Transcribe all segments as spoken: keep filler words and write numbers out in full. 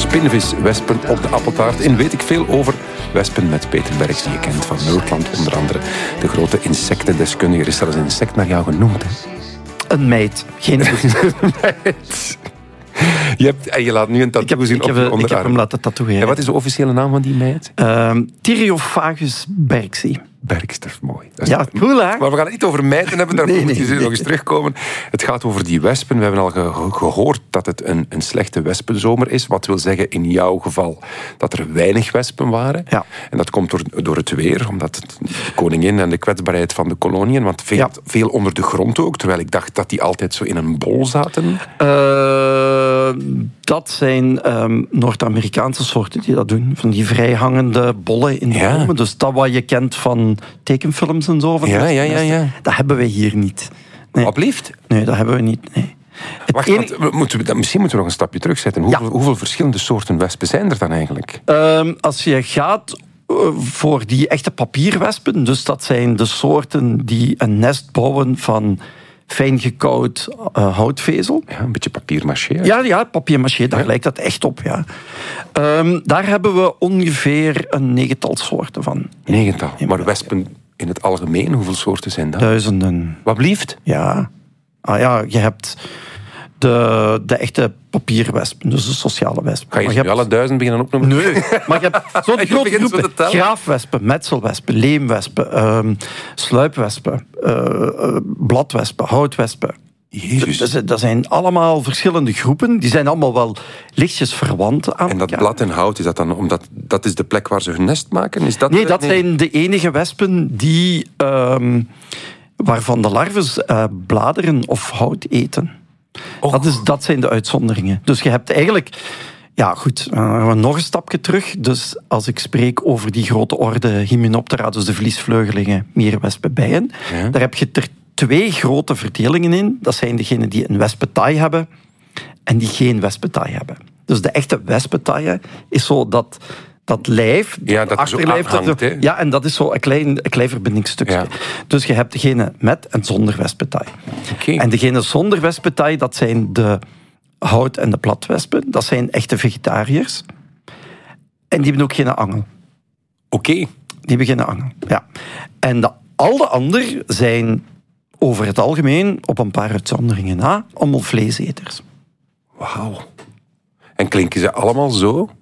spinvis, wespen op de appeltaart. En weet ik veel over wespen met Peter Berks, die je kent van Nerdland onder andere. De grote insectendeskundige. Er is zelfs een insect naar jou genoemd. Hè? Een meid, geen meid. Je hebt, en je laat nu een tattoo zien op je onderarm. Ik heb hem laten tatoeëren. En wat is de officiële naam van die meid? Uh, Thyreophagus berksi. Berks, dat is mooi. Dat is ja, cool hè? Maar we gaan het niet over mijten hebben, daar nee, moet je nee, nog eens terugkomen. Het gaat over die wespen. We hebben al ge- gehoord dat het een, een slechte wespenzomer is. Wat wil zeggen in jouw geval dat er weinig wespen waren. Ja. En dat komt door, door het weer, omdat het, de koningin en de kwetsbaarheid van de koloniën. Want veel, ja. veel onder de grond ook, terwijl ik dacht dat die altijd zo in een bol zaten. Uh, dat zijn um, Noord-Amerikaanse soorten die dat doen. Van die vrijhangende bollen in de ja. bomen. Dus dat wat je kent van tekenfilms en zo. Van ja, ja, ja, ja. Dat hebben wij hier niet. Nee. Alsjeblieft? Nee, dat hebben we niet. Nee. Wacht, enige... want, moeten we, misschien moeten we nog een stapje terugzetten. Hoeveel, ja. hoeveel verschillende soorten wespen zijn er dan eigenlijk? Um, als je gaat uh, voor die echte papierwespen, dus dat zijn de soorten die een nest bouwen van fijn gekauwd uh, houtvezel. Ja, een beetje papier-maché. Ja, ja, papier-maché, daar ja. lijkt dat echt op. Ja. Um, daar hebben we ongeveer een negental soorten van. Negental? Maar wespen in het algemeen, hoeveel soorten zijn dat? Duizenden. Wat blieft? Ja. Ah ja, je hebt de, de echte papierwespen, dus de sociale wespen. Ga je, je nu hebt... alle duizend beginnen opnoemen? Nee, maar je hebt zo'n grote groepen. Graafwespen, metselwespen, leemwespen, um, sluipwespen, uh, uh, bladwespen, houtwespen. Jezus. Dat, dat zijn allemaal verschillende groepen. Die zijn allemaal wel lichtjes verwant aan En dat elkaar. blad en hout, is dat dan omdat dat is de plek waar ze hun nest maken? Is dat nee, de, dat nee. zijn de enige wespen die, um, waarvan de larven uh, bladeren of hout eten. Oh. Dat, is, dat zijn de uitzonderingen. Dus je hebt eigenlijk... Ja, goed. Dan gaan we nog een stapje terug. Dus als ik spreek over die grote orde Hymenoptera, dus de vliesvleugelingen, mierenwespen, bijen, ja. daar heb je er twee grote verdelingen in. Dat zijn degenen die een wespentaai hebben en die geen wespentaai hebben. Dus de echte wespentaai is zo dat... Dat lijf, ja, dat achterlijf, zo aanhangt, dat, ja, en dat is zo een klein, een klein verbindingsstukje. Ja. Dus je hebt degene met en zonder wespentaai. Okay. En degene zonder wespentaai, dat zijn de hout- en de platwespen. Dat zijn echte vegetariërs. En die hebben ook geen angel. Oké. Okay. Die hebben geen angel, ja. En de, al de anderen zijn over het algemeen, op een paar uitzonderingen na, allemaal vleeseters. Wauw. En klinken ze allemaal zo?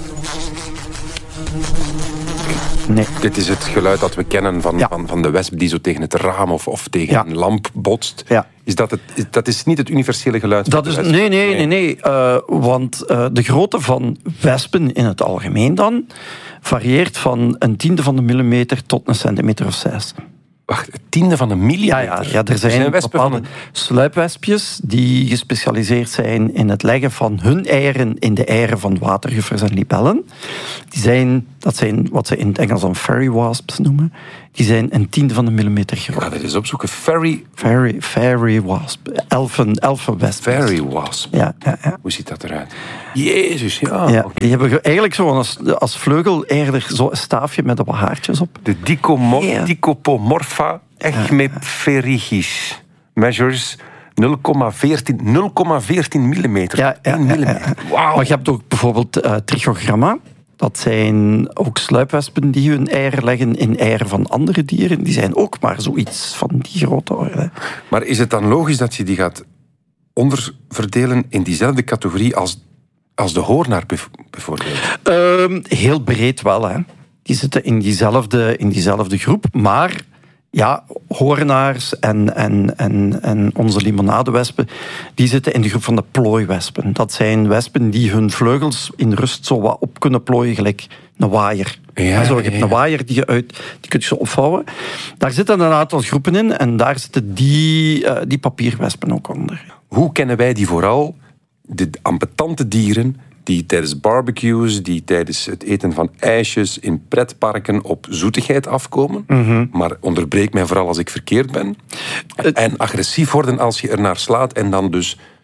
Nee. Dit is het geluid dat we kennen van, ja. van, van de wesp die zo tegen het raam of, of tegen ja. een lamp botst. Ja. Is dat, het, dat is niet het universele geluid dat van is, de wesp? Nee, nee, nee. nee. Uh, want uh, de grootte van wespen in het algemeen dan varieert van een tiende van de millimeter tot een centimeter of zes. Wacht, het tiende van een millimeter? Ja, ja, ja er zijn, zijn bepaalde van een... sluipwespjes die gespecialiseerd zijn in het leggen van hun eieren in de eieren van waterjuffers en libellen. Die zijn, dat zijn wat ze in het Engels dan fairy wasps noemen. Die zijn een tiende van een millimeter groot. Ik ga dat eens opzoeken. Fairy... Fairy, fairy wasp. Elfen, elfenwesp. Fairy wasp. Ja, ja, ja. Hoe ziet dat eruit? Jezus, ja. ja okay. Die hebben eigenlijk zo als, als vleugel eerder zo een staafje met wat haartjes op. De Dicomor- yeah. Dicopomorpha echmepterygis. Measures nul komma veertien millimeter. Ja, ja, ja, ja. Wow. Maar je hebt ook bijvoorbeeld uh, trichogramma. Dat zijn ook sluipwespen die hun eieren leggen in eieren van andere dieren. Die zijn ook maar zoiets van die grote orde. Maar is het dan logisch dat je die gaat onderverdelen in diezelfde categorie als, als de hoornaar bijvoorbeeld? Um, heel breed wel, hè. Die zitten in diezelfde, in diezelfde groep, maar... Ja, hoornaars en, en, en, en onze limonadewespen, die zitten in de groep van de plooiwespen. Dat zijn wespen die hun vleugels in rust zo wat op kunnen plooien, gelijk een waaier. Ja, zo, je hebt ja, ja. een waaier die je uit, die kun je zo opvouwen. Daar zitten een aantal groepen in en daar zitten die, uh, die papierwespen ook onder. Hoe kennen wij die vooral? De ambetante dieren die tijdens barbecues, die tijdens het eten van ijsjes in pretparken op zoetigheid afkomen. Mm-hmm. Maar onderbreek mij vooral als ik verkeerd ben. En agressief worden als je er naar slaat en dan dus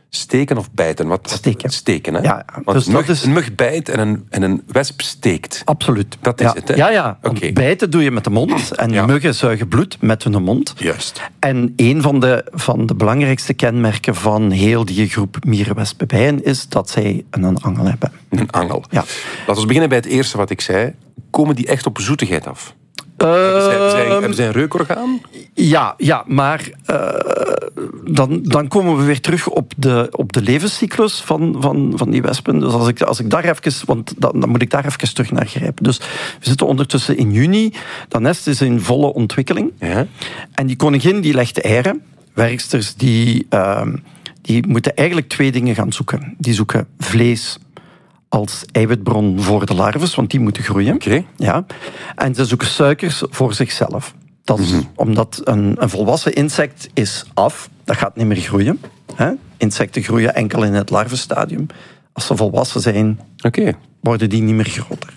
Steken of bijten? Wat, Steken. Steken, hè? Ja, Want dus een, mug, dat is... een mug bijt en een, en een wesp steekt. Absoluut. Dat is ja. het, hè? Ja, ja. Okay. Bijten doe je met de mond en ja. muggen zuigen bloed met hun mond. Juist. En een van de, van de belangrijkste kenmerken van heel die groep mierenwespenbijen is dat zij een angel hebben. Een angel. Ja. Laten we beginnen bij het eerste wat ik zei. Komen die echt op zoetigheid af? Uh, hebben, zij, hebben, zij, hebben zij een reukorgaan? Ja, ja maar uh, dan, dan komen we weer terug op de, op de levenscyclus van, van, van die wespen. Dus als ik, als ik daar even, want dan, dan moet ik daar even terug naar grijpen. Dus we zitten ondertussen in juni. Dat nest is in volle ontwikkeling. Ja. En die koningin die legt eieren. Werksters die, uh, die moeten eigenlijk twee dingen gaan zoeken. Die zoeken vlees als eiwitbron voor de larves, want die moeten groeien. Okay. Ja. En ze zoeken suikers voor zichzelf. Dat is mm-hmm. omdat een, een volwassen insect is af. Dat gaat niet meer groeien. Hè? Insecten groeien enkel in het larvenstadium. Als ze volwassen zijn, okay. worden die niet meer groter.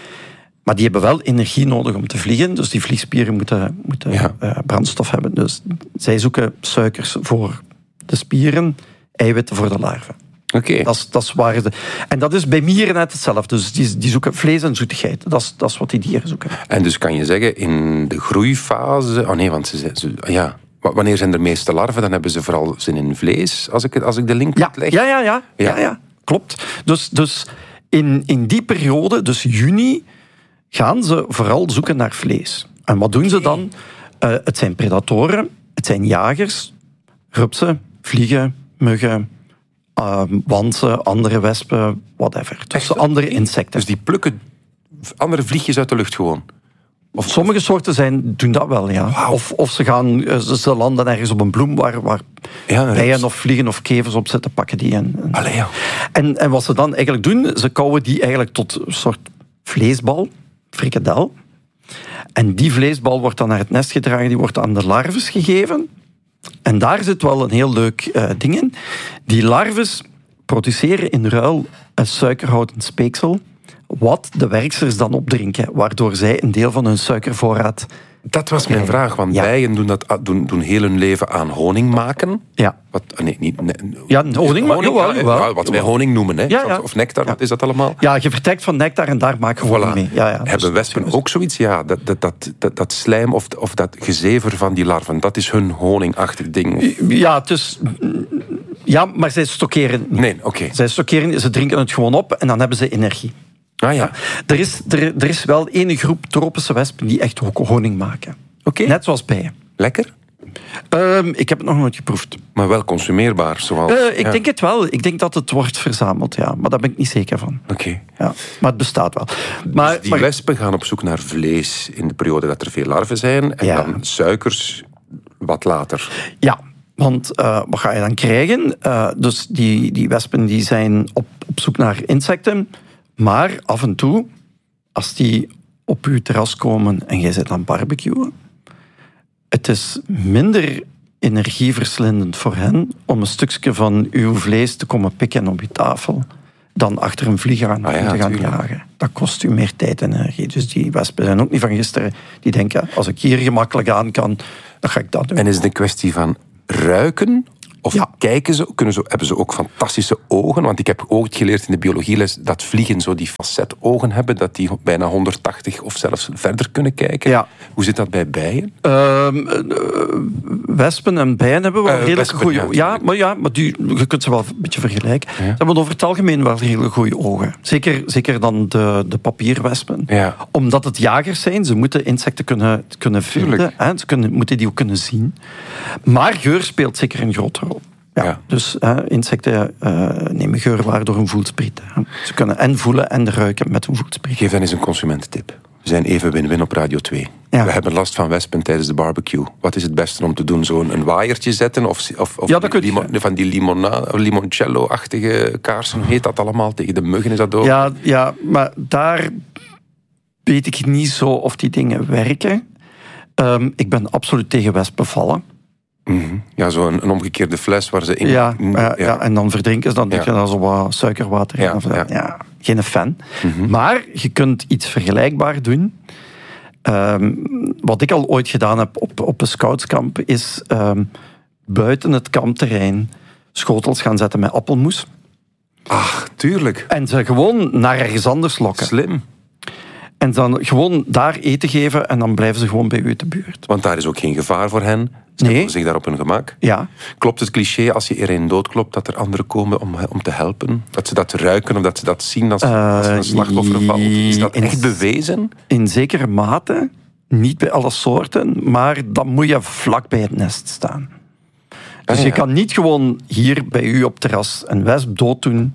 Maar die hebben wel energie nodig om te vliegen. Dus die vliegspieren moeten, moeten ja. uh, brandstof hebben. Dus zij zoeken suikers voor de spieren, eiwitten voor de larven. Okay. Dat is, dat is waar de, en dat is bij mieren net hetzelfde. Dus die, die zoeken vlees en zoetigheid. Dat is, dat is wat die dieren zoeken. En dus kan je zeggen, in de groeifase... Oh nee, want ze, ze, ja, wanneer zijn er meeste larven? Dan hebben ze vooral zin in vlees, als ik, als ik de link ja, leg. Ja, ja, ja, ja. ja, ja. Klopt. Dus, dus in, in die periode, dus juni, gaan ze vooral zoeken naar vlees. En wat doen ze dan? Uh, het zijn predatoren, het zijn jagers, rupsen, vliegen, muggen... Uh, wansen, andere wespen, whatever. Dus Echt? andere insecten. Dus die plukken andere vliegjes uit de lucht gewoon? Of sommige soorten zijn, doen dat wel, ja. Wow. Of, of ze, gaan, ze landen ergens op een bloem waar, waar ja, bijen of vliegen of kevers op zitten, pakken die. En, en, Allee, ja. en, en wat ze dan eigenlijk doen, ze kauwen die eigenlijk tot een soort vleesbal, frikadel. En die vleesbal wordt dan naar het nest gedragen, die wordt aan de larves gegeven. En daar zit wel een heel leuk uh, ding in. Die larves produceren in ruil een suikerhoudend speeksel, wat de werksters dan opdrinken, waardoor zij een deel van hun suikervoorraad... Dat was mijn vraag, want ja. bijen doen, dat, doen, doen heel hun leven aan honing maken. Ja. Wat, nee, niet, nee, ja, honing, honing jawel, jawel. Ja, wat wij honing noemen, hè? Ja, ja. Of nectar, ja. wat is dat allemaal? Ja, je vertrekt van nectar en daar maak je honing voilà. mee. Ja, ja, Hebben dus, wespen dus. ook zoiets? Ja, dat, dat, dat, dat, dat slijm of, of dat gezever van die larven, dat is hun honingachtig ding. Ja, het is... Ja, maar zij stockeren niet. Nee, oké. Okay. Zij stockeren, ze drinken het gewoon op en dan hebben ze energie. Ah ja. Er is, er, er is wel ene groep tropische wespen die echt honing maken. Okay. Net zoals bijen. Lekker? Um, ik heb het nog nooit geproefd. Maar wel consumeerbaar, zoals... Uh, ik ja. denk het wel. Ik denk dat het wordt verzameld, ja. Maar daar ben ik niet zeker van. Oké. Okay. Ja, maar het bestaat wel. Maar, dus die maar... wespen gaan op zoek naar vlees in de periode dat er veel larven zijn. En ja. dan suikers wat later. Ja, want uh, wat ga je dan krijgen? Uh, dus die, die wespen die zijn op, op zoek naar insecten. Maar af en toe, als die op uw terras komen en jij zit aan barbecuen, het is minder energieverslindend voor hen om een stukje van uw vlees te komen pikken op je tafel dan achter een vlieg aan ah, ja, te gaan tuurlijk. jagen. Dat kost u meer tijd en energie. Dus die wespen zijn ook niet van gisteren. Die denken, als ik hier gemakkelijk aan kan, dan ga ik dat doen. En is het een kwestie van ruiken? Of ja. kijken ze, kunnen ze, hebben ze ook fantastische ogen? Want ik heb ooit geleerd in de biologieles dat vliegen zo die facetogen hebben, dat die bijna honderdtachtig of zelfs verder kunnen kijken. Ja. Hoe zit dat bij bijen? Uh, uh, wespen en bijen hebben wel uh, redelijk goede ogen. Ja, maar, ja, maar die, je kunt ze wel een beetje vergelijken. Ja. Ze hebben over het algemeen wel redelijk goede ogen. Zeker, zeker dan de, de papierwespen. Ja. Omdat het jagers zijn, ze moeten insecten kunnen, kunnen vinden. Hè, ze kunnen, moeten die ook kunnen zien. Maar geur speelt zeker een grote rol. Ja, ja. Dus uh, insecten uh, nemen geur waar door een voelspriet. Hè. Ze kunnen en voelen en ruiken met een voelspriet. Geef dan eens een consumententip. We zijn even win-win op Radio twee. Ja. We hebben last van wespen tijdens de barbecue. Wat is het beste om te doen? Zo'n een waaiertje zetten? Of, of, of ja, dat kun je. Limo, van die limonade, limoncello-achtige kaarsen? Hoe heet dat allemaal? Tegen de muggen is dat ook? Ja, ja, maar daar weet ik niet zo of die dingen werken. Um, ik ben absoluut tegen wespen vallen. Mm-hmm. Ja, zo'n een omgekeerde fles waar ze in... Ja, uh, ja. ja en dan verdrinken ze, dan denk je ja. daar zo wat suikerwater in. Ja, of, ja. ja, geen fan. Mm-hmm. Maar je kunt iets vergelijkbaar doen. Um, wat ik al ooit gedaan heb op, op een scoutskamp, is um, buiten het kampterrein schotels gaan zetten met appelmoes. Ach, tuurlijk. En ze gewoon naar ergens anders lokken. Slim. En dan gewoon daar eten geven en dan blijven ze gewoon bij u uit de buurt. Want daar is ook geen gevaar voor hen. Ze Nee. hebben zich daar op hun gemak. Ja. Klopt het cliché als je er een doodklopt dat er anderen komen om, om te helpen? Dat ze dat ruiken of dat ze dat zien als, Uh, als er een slachtoffer valt? Is dat in- echt bewezen? In zekere mate, niet bij alle soorten, maar dan moet je vlak bij het nest staan. Dus Ah, je ja. kan niet gewoon hier bij u op terras een wesp dooddoen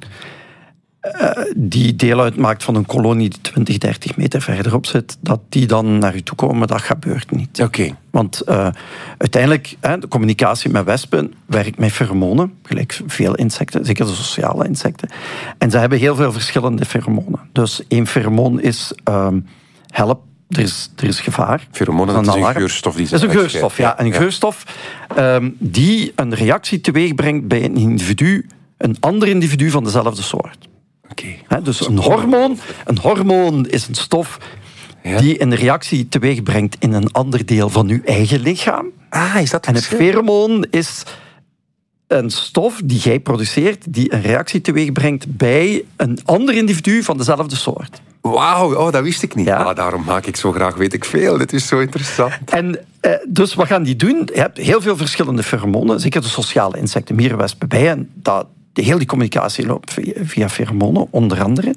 uh, die deel uitmaakt van een kolonie die twintig, dertig meter verderop zit, dat die dan naar u toe komen, dat gebeurt niet. Oké. Want uh, uiteindelijk, hè, de communicatie met wespen werkt met feromonen, gelijk veel insecten, zeker de sociale insecten. En ze hebben heel veel verschillende feromonen. Dus één feromoon is um, help, er is, er is gevaar. Feromonen, Dat dat is is een een geurstof die ze Dat is een uitscheiden. geurstof, ja. En een geurstof um, die een reactie teweeg brengt bij een individu, een ander individu van dezelfde soort. Oké. Hè, dus een hormoon, een hormoon is een stof Ja. die een reactie teweeg brengt in een ander deel van uw eigen lichaam. Ah, is dat En het verschil? feromoon is een stof die jij produceert, die een reactie teweeg brengt bij een ander individu van dezelfde soort. Wauw, oh, dat wist ik niet. Ja. Ah, daarom maak ik zo graag weet ik veel. Dit is zo interessant. En eh, dus wat gaan die doen? Je hebt heel veel verschillende feromonen, zeker de sociale insecten, mieren, wespen, bijen. Dat, de heel die communicatie loopt via, via feromonen, onder andere.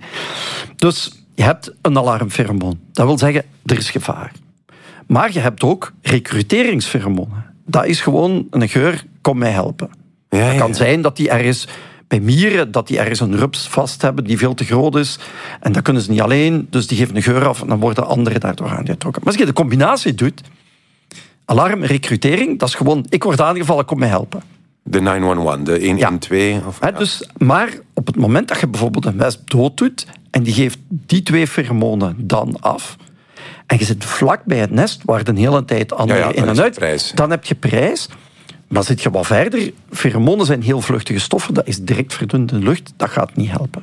Dus je hebt een alarmferomoon. Dat wil zeggen, er is gevaar. Maar je hebt ook recruteringsferomonen. Dat is gewoon een geur, kom mij helpen. Ja, Het ja, kan ja. zijn dat die ergens bij mieren, dat die ergens een rups vast hebben die veel te groot is. En dat kunnen ze niet alleen, dus die geven een geur af en dan worden anderen daardoor aangetrokken. Maar als je de combinatie doet, alarm, recrutering, dat is gewoon, ik word aangevallen, kom mij helpen. De negen een een, de honderdtwaalf. Of, Hè, ja. dus, maar op het moment dat je bijvoorbeeld een wesp dood doet en die geeft die twee feromonen dan af en je zit vlak bij het nest waar de hele tijd anderen Ja, ja, in dan en is uit, het prijs. dan heb je prijs. Maar zit je wat verder, feromonen zijn heel vluchtige stoffen, dat is direct verdunde lucht, dat gaat niet helpen.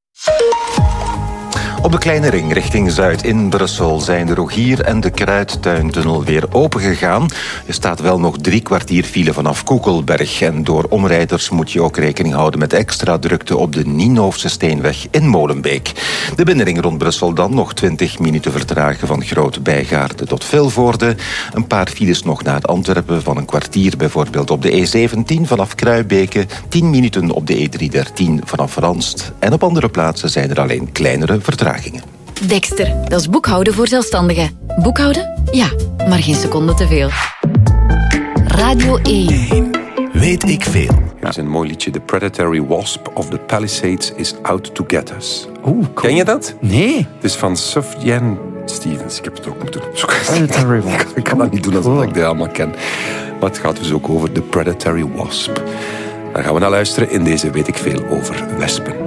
Op de kleine ring richting Zuid in Brussel zijn de Rogier en de Kruidtuintunnel weer opengegaan. Er staat wel nog drie kwartier file vanaf Koekelberg. En door omrijders moet je ook rekening houden met extra drukte op de Nienhoofse Steenweg in Molenbeek. De binnenring rond Brussel dan nog twintig minuten vertragen van Groot-Bijgaarde tot Vilvoorde. Een paar files nog naar Antwerpen van een kwartier bijvoorbeeld op de E zeventien vanaf Kruibeke. tien minuten op de E driehonderddertien vanaf Ranst. En op andere plaatsen zijn er alleen kleinere vertragingen. Dexter, dat is boekhouden voor zelfstandigen. Boekhouden? Ja, maar geen seconde te veel. Radio één. Weet ik veel. Er is een mooi liedje. The Predatory Wasp of the Palisades is out to get us. Oeh, cool. Ken je dat? Nee. Het is van Sufjan Stevens. Ik heb het ook moeten opzoeken. Predatory Wasp. Ik kan dat niet doen alsof Cool. ik dit allemaal ken. Maar het gaat dus ook over The Predatory Wasp. Daar gaan we naar luisteren in deze Weet ik veel over wespen.